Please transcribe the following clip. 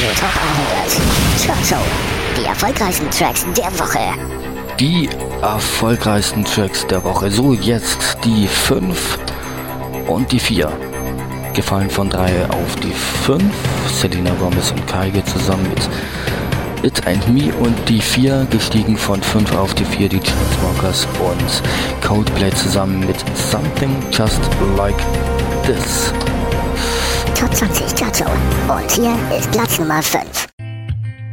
Radio Top 100. Chart, die erfolgreichsten Tracks der Woche. Die erfolgreichsten Tracks der Woche. So, jetzt die 5 und die 4. Gefallen von 3 auf die 5. Selena Gomez und Kygo zusammen mit It and Me. Und die 4 gestiegen von 5 auf die 4. Die Chainsmokers und Coldplay zusammen mit Something Just Like This. Top 20 Chart. Und hier ist Platz Nummer 5.